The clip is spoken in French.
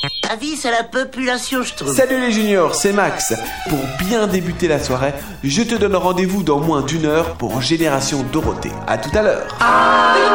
Avis à la population, je trouve. Salut les juniors, c'est Max. Pour bien débuter la soirée, je te donne rendez-vous dans moins d'1 heure pour Génération Dorothée. À tout à l'heure.